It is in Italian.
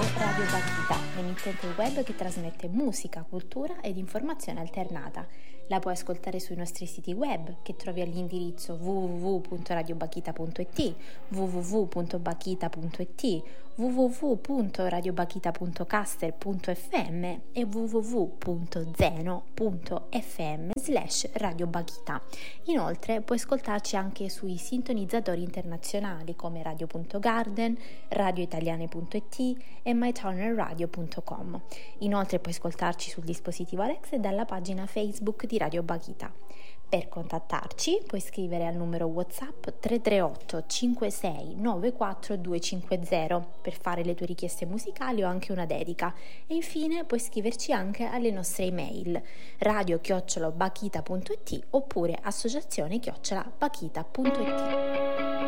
Radio Bakhita, l'emittente web che trasmette musica, cultura ed informazione alternata. La puoi ascoltare sui nostri siti web che trovi all'indirizzo www.radiobakhita.it, www.bakhita.it, www.radiobakhita.caster.fm e www.zeno.fm/Radio Bakhita. Inoltre puoi ascoltarci anche sui sintonizzatori internazionali come Radio.Garden, radioitaliane.it e myturnerradio.com. Inoltre puoi ascoltarci sul dispositivo Alexa e dalla pagina Facebook di Radio Bakhita. Per contattarci puoi scrivere al numero WhatsApp 338 56 94 250 per fare le tue richieste musicali o anche una dedica, e infine puoi scriverci anche alle nostre email radio@bakhita.it oppure associazione@bakhita.it.